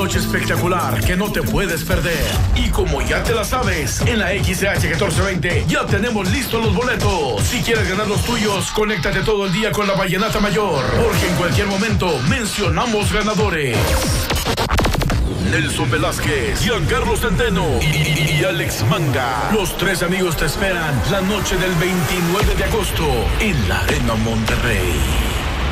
noche espectacular que no te puedes perder. Y como ya te la sabes, en la XH 1420 ya tenemos listos los boletos. Si quieres ganar los tuyos, conéctate todo el día con la Vallenata Mayor, porque en cualquier momento mencionamos ganadores. Nelson Velázquez, Giancarlo Centeno y Alex Manga. Los tres amigos te esperan la noche del 29 de agosto en la Arena Monterrey.